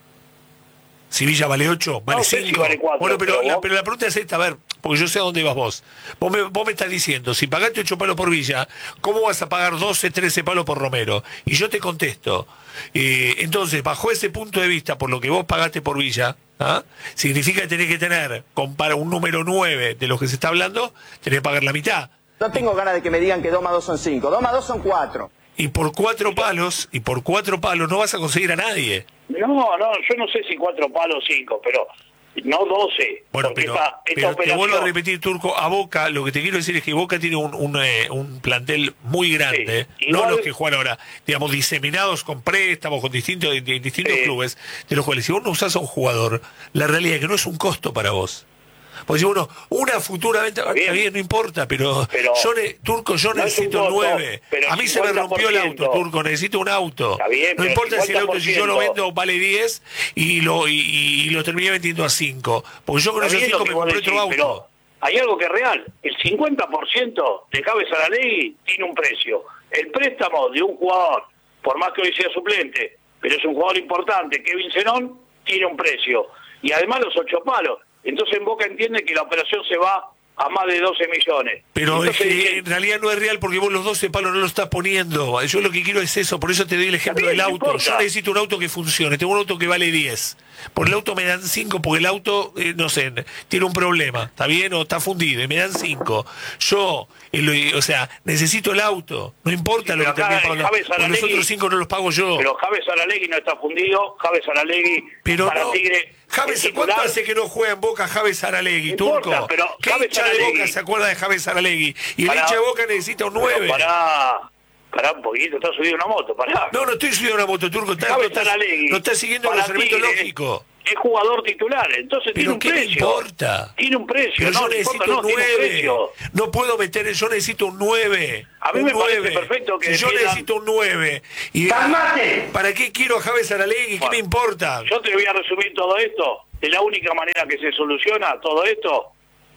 Si Villa vale ocho, vale No sé cinco. si vale cuatro, bueno, pero, pero la, vos- pero la pregunta es esta, a ver, porque yo sé a dónde vas vos. Vos me, vos me estás diciendo, si pagaste ocho palos por Villa, ¿cómo vas a pagar doce, trece palos por Romero? Y yo te contesto. Eh, entonces, bajo ese punto de vista, por lo que vos pagaste por Villa, ¿ah? significa que tenés que tener, para un número nueve de los que se está hablando, tenés que pagar la mitad. No tengo ganas de que me digan que dos más dos son cinco. dos más dos son cuatro. Y por cuatro palos, y por cuatro palos no vas a conseguir a nadie. No, no, yo no sé si cuatro palos cinco, pero no doce. Bueno, porque pero, esta, esta pero te operación... vuelvo a repetir, Turco, a Boca, lo que te quiero decir es que Boca tiene un, un, eh, un plantel muy grande, Sí, no igual- los que juegan ahora, digamos, diseminados con préstamos, con distintos, de, de distintos Sí. clubes, de los cuales si vos no usás a un jugador, la realidad es que no es un costo para vos. Porque si uno, una futura venta, está bien, bien. no importa, pero, Pero yo ne- Turco, yo no es un necesito costo, nueve. pero A mí se me rompió el auto, Turco, necesito un auto. Está bien, no pero importa si el auto, si yo lo cincuenta por ciento vendo, vale diez y lo, y, y lo terminé vendiendo a cinco. Porque yo con Está esos bien lo cinco que me vos compré decís, otro auto. pero hay algo que es real. El cincuenta por ciento de Javes Saralegui tiene un precio. El préstamo de un jugador, por más que hoy sea suplente, pero es un jugador importante, Kevin Zenón, tiene un precio. Y además los ocho palos. Entonces en Boca entiende que la operación se va a más de doce millones. Pero es Entonces, que dicen, en realidad no es real porque vos los doce palos no los estás poniendo. Yo lo que quiero es eso, por eso te doy el ejemplo Está bien, del no auto. importa. Yo necesito un auto que funcione. Tengo un auto que vale diez. Por el auto me dan cinco porque el auto, eh, no sé, tiene un problema. ¿Está bien? O está fundido y me dan cinco. Yo, eh, lo- o sea, necesito el auto. No importa Sí, lo que pero acá termine pagando. Javes Porque los Saralegui- otros cinco no los pago yo. pero Javes Saralegui no está fundido. Javes Saralegui Pero para no, Tigre... Javes, es ¿cuánto titular. hace que no juega en Boca Javes Saralegui, No Turco? importa, pero ¿Qué Javes hincha de Saralegui- Boca se acuerda de Javes Saralegui? Y el Pará. hincha de Boca necesita un nueve. Pero Pará, pará un poquito, está subido una moto, pará. No, no estoy subiendo una moto, Turco. Está, no, Javes estás, Saralegui, no estás siguiendo el para razonamiento Tigre, lógico. Es jugador titular, entonces tiene Pero un ¿qué me precio. importa? Tiene un precio, Pero no, yo no importa, necesito no, un tiene un nueve. precio. No puedo meter, yo necesito un nueve. A mí un me parece nueve. perfecto que Si yo defiendan- necesito un nueve. Y, ¡Calmate! ¿para qué quiero a Javes Saralegui? ¿Qué Bueno, me importa? Yo te voy a resumir todo esto. De la única manera que se soluciona todo esto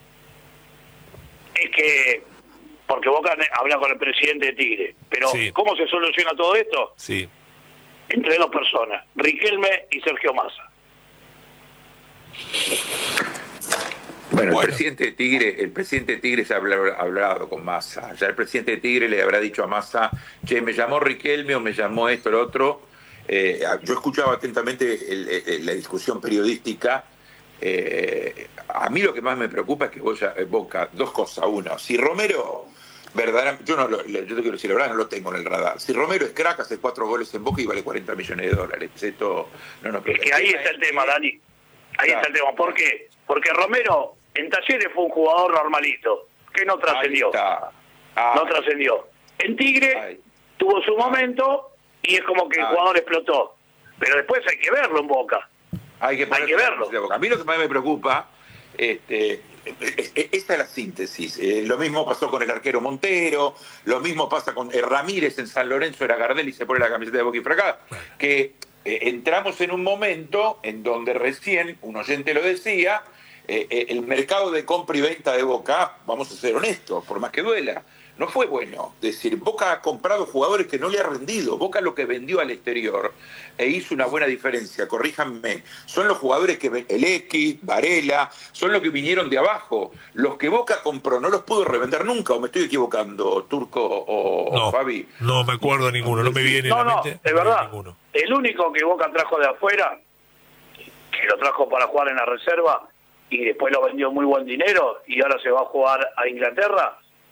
es que, porque Boca habla con el presidente de Tigre, pero Sí. ¿cómo se soluciona todo esto? Sí. Entre dos personas, Riquelme y Sergio Massa. Bueno, Bueno. el presidente de Tigre, el presidente de Tigre ya ha habla- ha hablado con Massa. Ya el presidente de Tigre le habrá dicho a Massa, che, me llamó Riquelme o me llamó esto, lo otro. Eh, yo escuchaba atentamente el- el- la discusión periodística. Eh, a mí lo que más me preocupa es que vos ya, eh, Boca, dos cosas. Uno, si Romero, verdaderamente, yo no lo, yo te quiero decir la verdad, no lo tengo en el radar. Si Romero es crack, hace cuatro goles en Boca y vale cuarenta millones de dólares. Esto no nos Es que ahí está el tema, Dani. Ahí Claro. está el tema. ¿Por qué? Porque Romero en Talleres fue un jugador normalito, que no trascendió. Ahí está. Ah, No trascendió. En Tigre Ay. tuvo su momento y es como que el Ay. jugador explotó. Pero después hay que verlo en Boca. Hay que, Hay que verlo. A mí lo que más me preocupa, este, es- es- esta es la síntesis. Eh, lo mismo pasó con el arquero Montero, lo mismo pasa con eh, Ramírez en San Lorenzo, era Gardel y se pone la camiseta de Boca y fracasa. Que eh, entramos en un momento en donde recién, un oyente lo decía, eh, eh, el mercado de compra y venta de Boca, vamos a ser honestos, por más que duela, no fue bueno. Es decir, Boca ha comprado jugadores que no le ha rendido. Boca lo que vendió al exterior e hizo una buena diferencia, corríjanme, son los jugadores que ven- el X, Varela, son los que vinieron de abajo. Los que Boca compró no los pudo revender nunca, o me estoy equivocando, Turco o, o No, Fabi. no me acuerdo de ninguno, no me viene No, a la no, mente. es no me viene verdad. ninguno. El único que Boca trajo de afuera, que lo trajo para jugar en la reserva y después lo vendió muy buen dinero y ahora se va a jugar a Inglaterra,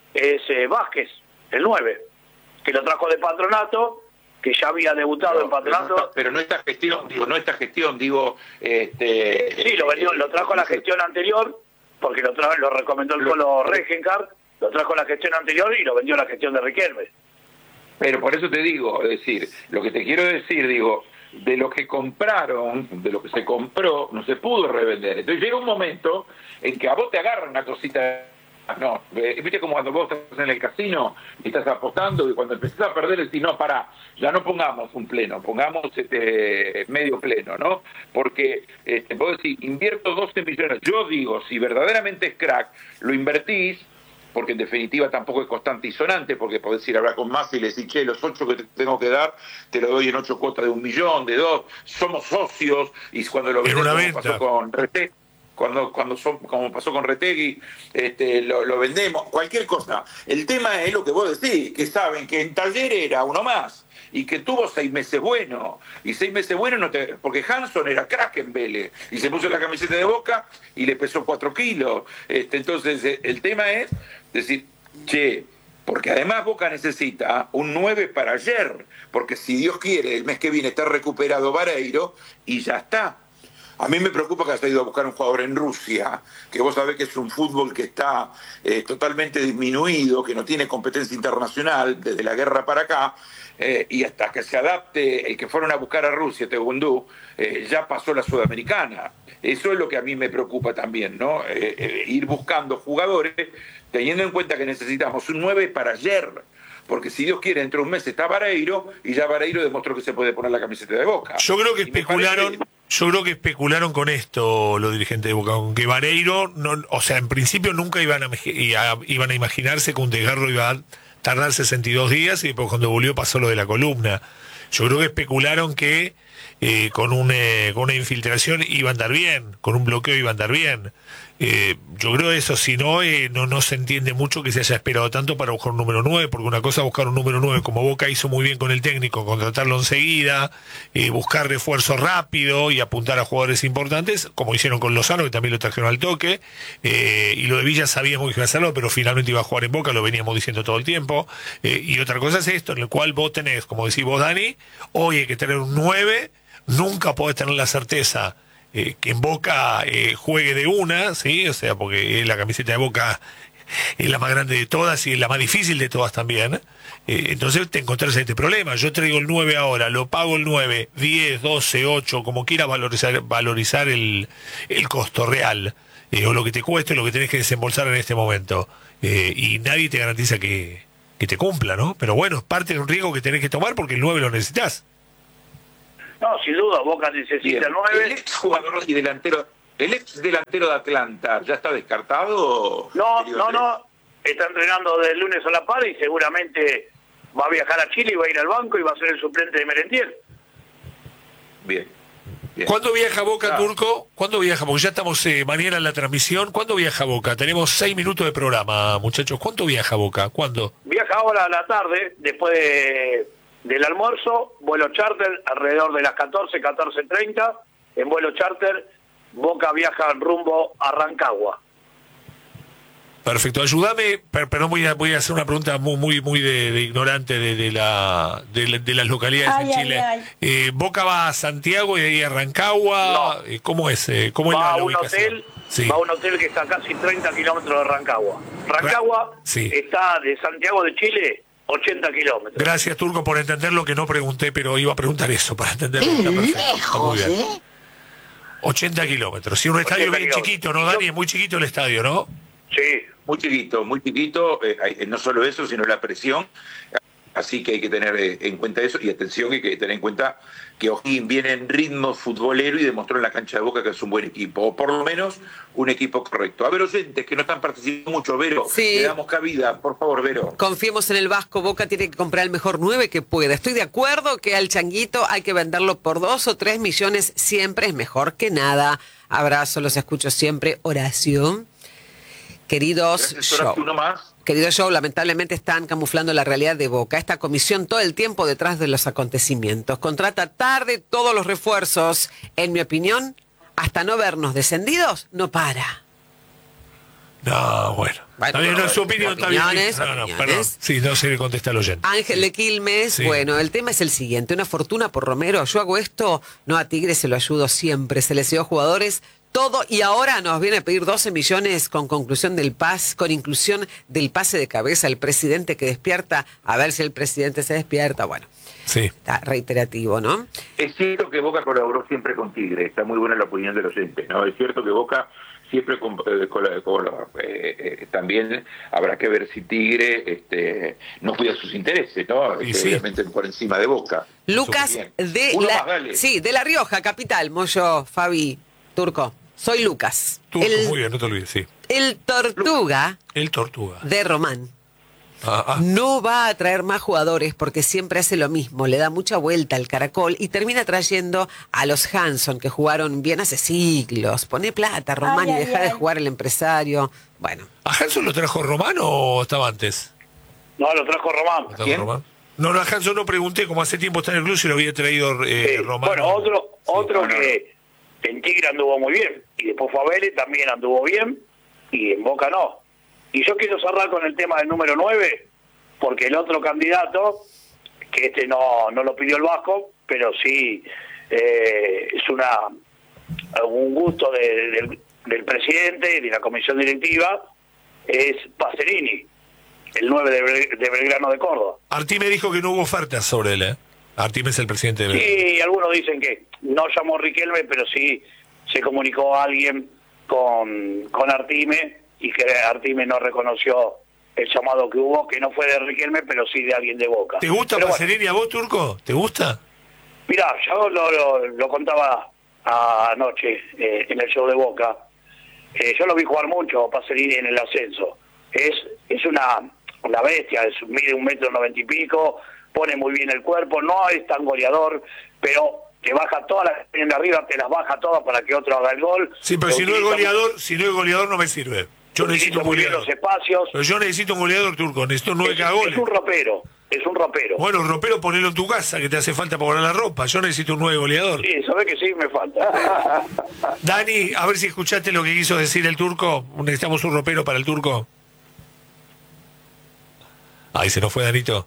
es eh, Vázquez, el nueve, que lo trajo de Patronato, que ya había debutado pero, en Patronato. Pero no, esta, pero no esta gestión, digo, no esta gestión, digo, este... Sí, lo, vendió, lo trajo a la gestión anterior, porque lo, tra lo recomendó el Colo Regencar, lo trajo a la gestión anterior y lo vendió a la gestión de Riquelme. Pero por eso te digo, es decir, lo que te quiero decir, digo, de lo que compraron, de lo que se compró, no se pudo revender. Entonces llega un momento en que a vos te agarran una cosita. No, viste como cuando vos estás en el casino y estás apostando y cuando empezás a perder decís, no, pará, ya no pongamos un pleno, pongamos este medio pleno, ¿no? Porque este, vos decís, invierto doce millones. Yo digo, si verdaderamente es crack, lo invertís, porque en definitiva tampoco es constante y sonante, porque podés ir a hablar con Massa y le decís, che, los ocho que te tengo que dar, te lo doy en ocho cuotas de un millón, de dos, somos socios, y cuando lo vendés, como pasó con Retegui, cuando, cuando son, como pasó con Retegui, este, lo, lo vendemos, cualquier cosa. El tema es lo que vos decís, que saben que en Talleres era uno más, y que tuvo seis meses buenos, y seis meses buenos, no te, porque Hanson era crack en Vélez, y se puso la camiseta de Boca y le pesó cuatro kilos. Este, entonces, el tema es decir, che, porque además Boca necesita un nueve para ayer, porque si Dios quiere, el mes que viene está recuperado Vareiro, y ya está. A mí me preocupa que haya ido a buscar un jugador en Rusia, que vos sabés que es un fútbol que está eh, totalmente disminuido, que no tiene competencia internacional desde la guerra para acá, eh, y hasta que se adapte el que fueron a buscar a Rusia, Tegundú, eh, ya pasó la Sudamericana. Eso es lo que a mí me preocupa también, ¿no? Eh, eh, ir buscando jugadores, teniendo en cuenta que necesitamos un nueve para ayer. Porque si Dios quiere, dentro de un mes está Vareiro, y ya Vareiro demostró que se puede poner la camiseta de Boca. Yo creo que y especularon, parece... yo creo que especularon con esto los dirigentes de Boca, con que Vareiro, no, o sea, en principio nunca iban a, iban a imaginarse que un desgarro iba a tardar sesenta y dos días, y después cuando volvió pasó lo de la columna. Yo creo que especularon que eh, con, un, eh, con una infiltración iba a andar bien, con un bloqueo iba a andar bien. Eh, yo creo eso, si no, eh, no, no se entiende mucho que se haya esperado tanto para buscar un número nueve, porque una cosa es buscar un número nueve, como Boca hizo muy bien con el técnico, contratarlo enseguida, eh, buscar refuerzo rápido y apuntar a jugadores importantes, como hicieron con Lozano, que también lo trajeron al toque, eh, y lo de Villa sabíamos que iba a hacerlo, pero finalmente iba a jugar en Boca, lo veníamos diciendo todo el tiempo, eh, y otra cosa es esto, en el cual vos tenés, como decís vos, Dani, hoy hay que tener un nueve, nunca podés tener la certeza Eh, que en Boca eh, juegue de una, ¿sí? O sea, porque la camiseta de Boca es la más grande de todas y es la más difícil de todas también. Eh, entonces te encontrás este problema. Yo traigo el nueve ahora, lo pago el nueve, diez, doce, ocho, como quiera valorizar, valorizar el, el costo real, eh, o lo que te cueste, lo que tenés que desembolsar en este momento. Eh, y nadie te garantiza que, que te cumpla, ¿no? Pero bueno, es parte de un riesgo que tenés que tomar porque el nueve lo necesitas. No, sin duda, Boca necesita el nueve. El ex jugador y delantero, el ex delantero de Atlanta, ¿ya está descartado? No, no, no. Está entrenando del lunes a la par y seguramente va a viajar a Chile y va a ir al banco y va a ser el suplente de Merentiel. Bien. Bien. ¿Cuándo viaja Boca, Ah. Turco? ¿Cuándo viaja? Porque ya estamos eh, mañana en la transmisión. ¿Cuándo viaja Boca? Tenemos seis minutos de programa, muchachos. ¿Cuándo viaja Boca? ¿Cuándo? Viaja ahora a la tarde, después de, del almuerzo, vuelo charter alrededor de las catorce, catorce treinta. En vuelo charter, Boca viaja rumbo a Rancagua. Perfecto. Ayúdame, per- perdón, voy a, voy a hacer una pregunta muy muy muy de, de ignorante de, de, la, de, la- de las localidades Ay, en ay, Chile. ay. Eh, ¿Boca va a Santiago y de ahí a Rancagua? No. Eh, ¿Cómo es? Eh, ¿Cómo es Va la, a la un ubicación? hotel, Sí. va a un hotel que está a casi treinta kilómetros de Rancagua. Rancagua Sí. está de Santiago de Chile ochenta kilómetros. Gracias, Turco, por entender lo que no pregunté, pero iba a preguntar eso para entenderlo. Está perfecto. Está muy bien. ochenta kilómetros. Sí, un estadio ochenta bien kilómetros. chiquito, ¿no, Dani? Es muy chiquito el estadio, ¿no? Sí. Muy chiquito, muy chiquito, eh, hay- no solo eso, sino la presión. Así que hay que tener eh, en cuenta eso, y atención, hay que tener en cuenta que O'Higgins viene en ritmo futbolero y demostró en la cancha de Boca que es un buen equipo, o por lo menos un equipo correcto. A ver, oyentes que no están participando mucho, Vero, Sí. le damos cabida, por favor, Vero. Confiemos en el Vasco. Boca tiene que comprar el mejor nueve que pueda. Estoy de acuerdo que al changuito hay que venderlo por dos o tres millones. Siempre es mejor que nada. Abrazo, los escucho siempre. Oración. Queridos Gracias, show. Horacio, uno más. Querido show, lamentablemente están camuflando la realidad de Boca. Esta comisión todo el tiempo detrás de los acontecimientos. Contrata tarde todos los refuerzos. En mi opinión, hasta no vernos descendidos, no para. No, bueno. Bueno, También no, pero- su opinión está bien. opiniones, No, no, opiniones. perdón. Sí, no se le contesta al oyente. Ángel de Quilmes, Sí. bueno, el tema es el siguiente, una fortuna por Romero, yo hago esto, no a Tigre se lo ayudo siempre, se les dio jugadores, todo, y ahora nos viene a pedir doce millones con conclusión del pase, con inclusión del pase de cabeza, el presidente que despierta, a ver si el presidente se despierta, bueno, Sí. está reiterativo, ¿no? Es cierto que Boca colaboró siempre con Tigre, está muy buena la opinión del oyente, ¿no? Es cierto que Boca siempre con, eh, con la- con la- eh, eh, también habrá que ver si Tigre este, no cuida sus intereses, ¿no? Y Este, sí. obviamente por encima de Boca. Lucas Bien. de Uno la, más, dale. sí, de La Rioja, capital, Moyo, Fabi, Turco, soy Lucas, Turco, el, muy bien, no te olvides, sí. el Tortuga El Tortuga. de Román. Ah, ah. No va a traer más jugadores porque siempre hace lo mismo, le da mucha vuelta al caracol y termina trayendo a los Hanson que jugaron bien hace siglos. Pone plata, Román, Ay, y ay, deja de ay. jugar el empresario. Bueno, ¿A Hanson lo trajo Román o estaba antes? No, lo trajo Román. ¿Lo trajo ¿Quién? Román? No, no, a Hanson no pregunté, como hace tiempo está en el club, si lo había traído eh, Sí. Román. Bueno, otro, otro no, no, que en Tigre anduvo muy bien, y después fue a Vélez, también anduvo bien, y en Boca no. Y yo quiero cerrar con el tema del número nueve, porque el otro candidato, que este no, no lo pidió el Vasco, pero sí eh, es una un gusto de- del, del presidente y de la comisión directiva, es Pacerini, el nueve de, Bel- de Belgrano de Córdoba. Artime dijo que no hubo ofertas sobre él, ¿eh? Artime es el presidente de Belgrano. Sí, algunos dicen que no llamó Riquelme, pero sí se comunicó a alguien con, con Artime y que Artime no reconoció el llamado que hubo, que no fue de Riquelme, pero sí de alguien de Boca. ¿Te gusta Pero bueno, Pacerini a vos, Turco? ¿Te gusta? mirá, yo lo, lo, lo contaba anoche eh, en el show de Boca. Eh, yo lo vi jugar mucho a Pacerini en el ascenso. Es es una, una bestia, es, mide un metro noventa y pico, pone muy bien el cuerpo, no es tan goleador, pero te baja todas las que vienen de arriba, te las baja todas para que otro haga el gol. Sí, pero Lo si no es utiliza- goleador, si no es goleador no me sirve. Yo necesito utiliza un muy bien goleador. los espacios. Pero yo necesito un goleador, Turco. Necesito un nueve Es, que haga es goles. un ropero, es un ropero. Bueno, ropero, ponelo en tu casa, que te hace falta para guardar la ropa. Yo necesito un nueve goleador. Sí, sabés que sí, me falta. Dani, a ver si escuchaste lo que quiso decir el Turco. Necesitamos un ropero para el Turco. Ahí se nos fue Danito.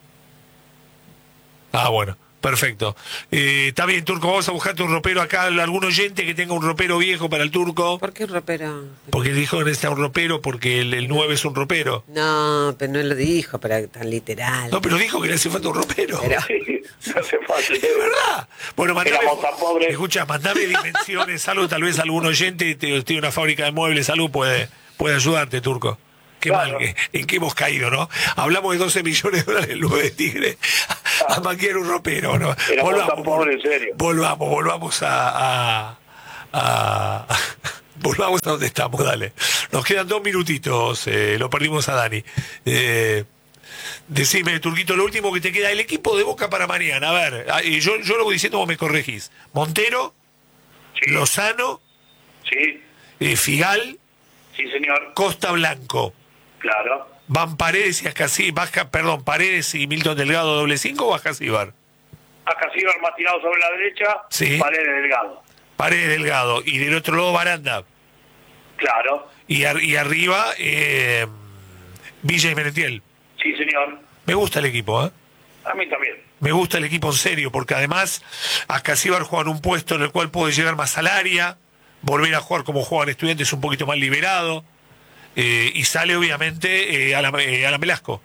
Ah, bueno, perfecto. Eh, está bien, Turco, vamos a buscarte un ropero acá. Algún oyente que tenga un ropero viejo para el Turco. ¿por qué ropero? Porque dijo que necesita un ropero porque el, el nueve es un ropero. No, pero no lo dijo, pero tan literal. No, pero dijo que le hace falta un ropero. Pero- Sí, no hace falta. Es verdad. Bueno, mandame, Éramos tan pobres. escucha, mandame dimensiones, algo, tal vez algún oyente te- tiene una fábrica de muebles, algo puede, puede ayudarte, Turco. Qué Claro. mal, que, en qué hemos caído, ¿no? Hablamos de doce millones de dólares el nueve de Tigre. A maquiar un ropero, ¿no? Éramos tan pobres, en serio. Volvamos, volvamos a... a, a- volvamos a donde estamos, dale. Nos quedan dos minutitos, eh, lo perdimos a Dani. Eh, Decime, Turquito, lo último que te queda, el equipo de Boca para mañana. A ver, ah, y yo, yo lo voy diciendo, vos me corregís. Montero, Sí, Lozano, sí, eh, Figal, sí, señor. Costa Blanco. Claro. ¿Van Paredes y Ascasí, baja, perdón, Paredes y Milton Delgado doble cinco o baja Cibar? Acá Silva más tirado sobre la derecha, Sí. Paredes Delgado. Paredes Delgado. Y del otro lado Baranda. Claro. Y, ar- y arriba eh, Villa y Merentiel. Sí, señor. Me gusta el equipo, ¿eh? A mí también. Me gusta el equipo en serio, porque además Ascasíbar juega en un puesto en el cual puede llegar más al área, volver a jugar como juegan estudiantes un poquito más liberado, eh, y sale obviamente eh, Alan, eh, Alan Velasco.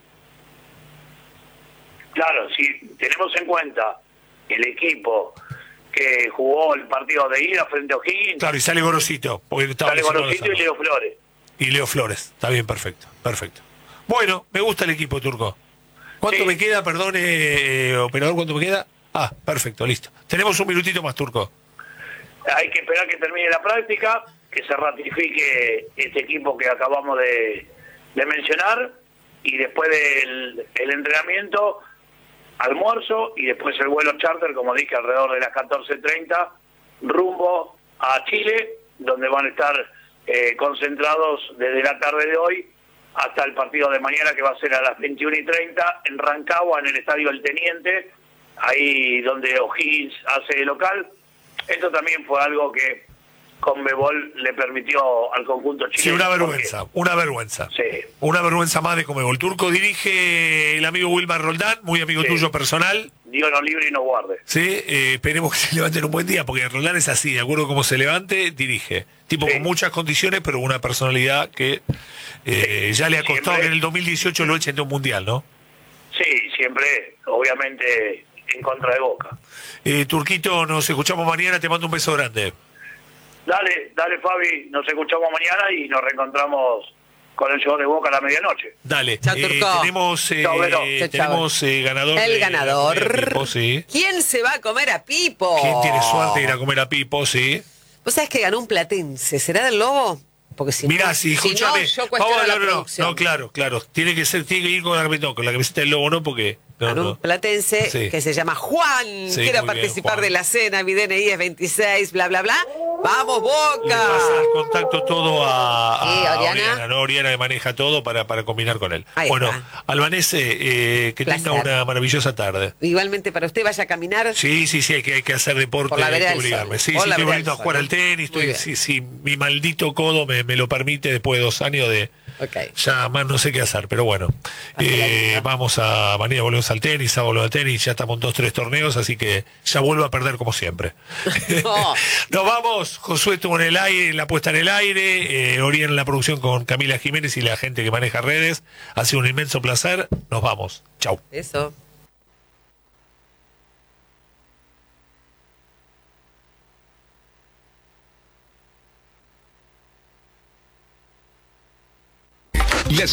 Claro, si tenemos en cuenta el equipo que jugó el partido de ida frente a O'Higgins, Claro, y sale Gorosito, porque estaba sale lesionado Gorosito y Lozano. Leo Flores. Y Leo Flores, está bien, perfecto, perfecto. Bueno, me gusta el equipo, Turco. ¿Cuánto Sí. me queda, perdón, eh, operador, cuánto me queda? Ah, perfecto, listo. Tenemos un minutito más, Turco. Hay que esperar que termine la práctica, que se ratifique este equipo que acabamos de, de mencionar, y después del el entrenamiento, almuerzo, y después el vuelo charter, como dije, alrededor de las catorce treinta, rumbo a Chile, donde van a estar eh, concentrados desde la tarde de hoy hasta el partido de mañana, que va a ser a las veintiuna y treinta en Rancagua, en el Estadio El Teniente, ahí donde O'Higgins hace de local. Esto también fue algo que Conmebol le permitió al conjunto chileno. Sí, una vergüenza, porque, una vergüenza. Sí. Una vergüenza más de Conmebol. Turco dirige el amigo Wilmar Roldán, muy amigo Sí. tuyo personal. Dios no libre y no guarde. Sí, eh, esperemos que se levante en un buen día, porque Roldán es así, de acuerdo a cómo se levante, dirige. Tipo Sí. con muchas condiciones, pero una personalidad que eh, ya le ha costado Siempre. que en el dos mil dieciocho lo echen de un mundial, ¿no? Sí, siempre, obviamente, en contra de Boca. Eh, Turquito, nos escuchamos mañana, te mando un beso grande. Dale, dale Fabi, nos escuchamos mañana y nos reencontramos con el show de Boca a la medianoche. Dale, Chao, eh, Turco. tenemos, eh, Chao, Vero. Chao, chao. tenemos eh, ganador. El de la ganador. comida de Pipo, sí. ¿Quién se va a comer a Pipo? ¿Quién tiene suerte de ir a comer a Pipo? Sí. ¿Vos sabés que ganó un platense? ¿Será del Lobo? Porque si Mirá, no, si, si no, escúchame. yo cuestiono Vamos, la no, no, no, producción. no, claro, claro. Tiene que ser, tiene que ir con la camiseta, no, con la camiseta del Lobo, no, porque. No, Ganó no. un platense Sí. que se llama Juan. Sí, Quiere muy bien, participar Juan. de la cena. Mi D N I es veintiséis, bla, bla, bla. ¡Vamos, Le pasa Boca! el contacto todo a, a Sí, Oriana. ¿no? Oriana que maneja todo para, para combinar con él. Ahí bueno, está. Albanese, eh, que Placer. tenga una maravillosa tarde. Igualmente para usted, vaya a caminar. Sí, sí, sí, hay que, hay que hacer deporte, Por la hay vereda que del obligarme. Sol. Sí, Por sí, la estoy vereda volviendo a del jugar Sol, al tenis, Muy estoy, bien. sí, sí, mi maldito codo me, me lo permite después de dos años de Ok. ya más no sé qué hacer, pero bueno. Eh, lindo. vamos a mañana volvemos al tenis, a volver al tenis, ya estamos en dos, tres torneos, así que ya vuelvo a perder como siempre. No. Nos vamos, Josué estuvo en el aire, la puesta en el aire, eh, Orián en la producción con Camila Jiménez y la gente que maneja redes. Ha sido un inmenso placer. Nos vamos. Chau. Eso.